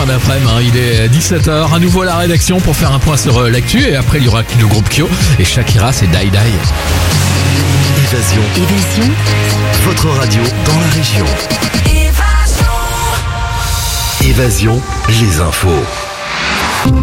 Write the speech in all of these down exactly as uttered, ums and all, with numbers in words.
fin d'après-midi, hein. Il est dix-sept heures, à nouveau à la rédaction pour faire un point sur euh, l'actu. Et après, il y aura le groupe Kyo et Shakira, c'est Die Die. Évasion. Évasion. Votre radio dans la région. Évasion. Évasion, les infos.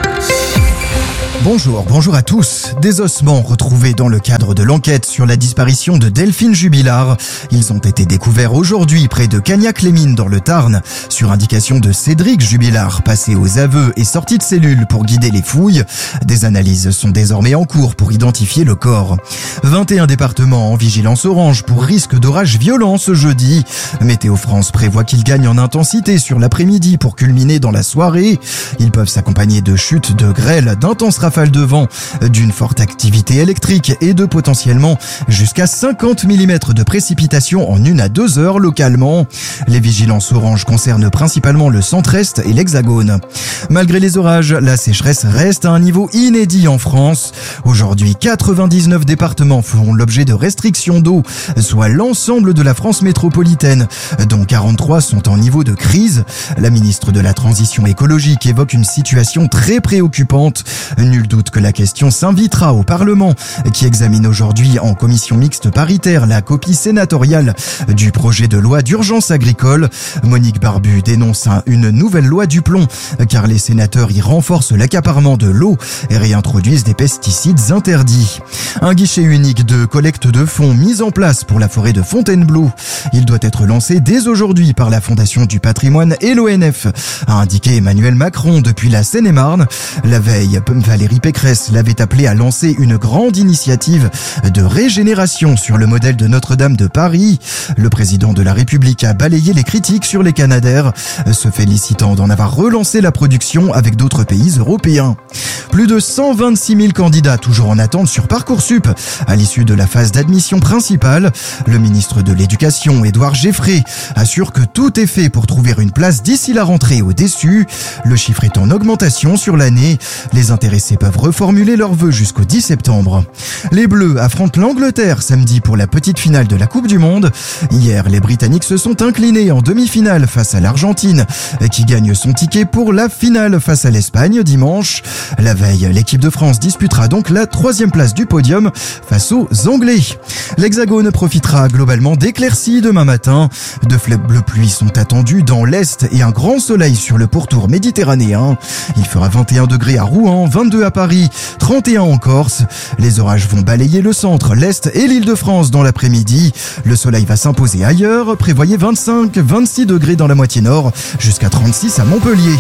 Bonjour, bonjour à tous. Des ossements retrouvés dans le cadre de l'enquête sur la disparition de Delphine Jubilard. Ils ont été découverts aujourd'hui près de Cagnac-les-Mines dans le Tarn, sur indication de Cédric Jubilard, passé aux aveux et sorti de cellule pour guider les fouilles. Des analyses sont désormais en cours pour identifier le corps. vingt et un départements en vigilance orange pour risque d'orage violent ce jeudi. Météo France prévoit qu'ils gagnent en intensité sur l'après-midi pour culminer dans la soirée. Ils peuvent s'accompagner de chutes de grêle, d'intenses rafales de vent, d'une forte activité électrique et de potentiellement jusqu'à cinquante millimètres de précipitations en une à deux heures localement. Les vigilances oranges concernent principalement le centre-est et l'hexagone. Malgré les orages, la sécheresse reste à un niveau inédit en France. Aujourd'hui, quatre-vingt-dix-neuf départements feront l'objet de restrictions d'eau, soit l'ensemble de la France métropolitaine, dont quarante-trois sont en niveau de crise. La ministre de la Transition écologique évoque une situation très préoccupante. Nul doute que la question s'invitera au Parlement, qui examine aujourd'hui en commission mixte paritaire la copie sénatoriale du projet de loi d'urgence agricole. Monique Barbu dénonce une nouvelle loi du plomb, car les sénateurs y renforcent l'accaparement de l'eau et réintroduisent des pesticides interdits. Un guichet unique de collecte de fonds mis en place pour la forêt de Fontainebleau. Il doit être lancé dès aujourd'hui par la Fondation du patrimoine et l'O N F, a indiqué Emmanuel Macron depuis la Seine-et-Marne. La veille, Valérie Pécresse l'avait appelé à lancer une grande initiative de régénération sur le modèle de Notre-Dame de Paris. Le président de la République a balayé les critiques sur les Canadair, se félicitant d'en avoir relancé la production avec d'autres pays européens. Plus de cent vingt-six mille candidats toujours en attente sur Parcoursup à l'issue de la phase d'admission principale. Le ministre de l'Éducation, Édouard Geffray, assure que tout est fait pour trouver une place d'ici la rentrée au déçu. Le chiffre est en augmentation sur l'année. Les intéressés peuvent reformuler leurs vœux jusqu'au dix septembre. Les Bleus affrontent l'Angleterre samedi pour la petite finale de la Coupe du Monde. Hier, les Britanniques se sont inclinés en demi-finale face à l'Argentine, qui gagne son ticket pour la finale face à l'Espagne dimanche. La veille, l'équipe de France disputera donc la troisième place du podium face aux Anglais. L'Hexagone profitera globalement d'éclaircies demain matin. De faibles pluies sont attendues dans l'Est et un grand soleil sur le pourtour méditerranéen. Il fera vingt et un degrés à Rouen, vingt-deux à Paris, trente et un en Corse. Les orages vont balayer le centre, l'Est et l'Île-de-France dans l'après-midi. Le soleil va s'imposer ailleurs. Prévoyez vingt-cinq à vingt-six degrés dans la moitié nord, jusqu'à trente-six à Montpellier.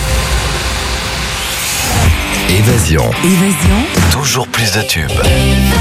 Évasion. Évasion. Toujours plus de tubes.